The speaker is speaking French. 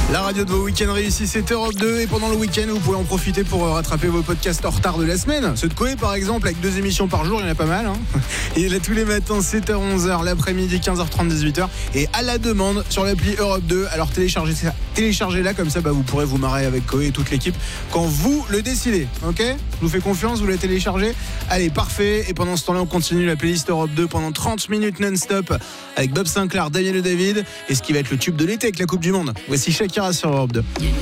La radio de vos week-ends réussis, c'est Europe 2 et pendant le week-end vous pouvez en profiter pour rattraper vos podcasts en retard de la semaine. Ceux de Koé par exemple, avec 2 émissions par jour, il y en a pas mal. Et là tous les matins 7h-11h, l'après-midi 15h30-18h et à la demande sur l'appli Europe 2. Alors téléchargez-la comme ça vous pourrez vous marrer avec Koé et toute l'équipe quand vous le décidez. Ok ? Je vous fais confiance, vous la téléchargez. Allez, parfait. Et pendant ce temps-là, on continue la playlist Europe 2 pendant 30 minutes non-stop avec Bob Sinclair, Daniel et David et ce qui va être le tube de l'été avec la Coupe du Monde. Voici Shakira sur Europe 2.